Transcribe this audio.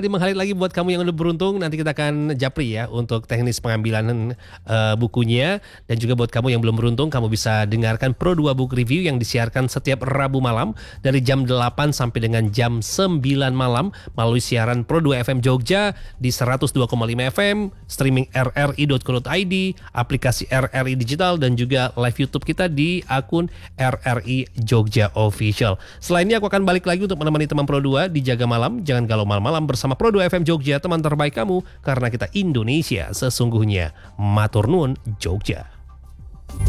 5 kali lagi buat kamu yang udah beruntung. Nanti kita akan japri ya untuk teknis pengambilan bukunya. Dan juga buat kamu yang belum beruntung, kamu bisa dengarkan Pro 2 Book Review yang disiarkan setiap Rabu malam dari jam 8 sampai dengan jam 9 malam melalui siaran Pro 2 FM Jogja di 102,5 FM, streaming rri.co.id, aplikasi RRI Digital, dan juga live YouTube kita di akun RRI Jogja Official. Selain ini aku akan balik lagi untuk menemani teman Pro 2 di Jaga Malam. Jangan galau malam-malam bersama Pro 2 FM Jogja, teman terbaik kamu, karena kita Indonesia sesungguhnya. Matur nuwun Jogja.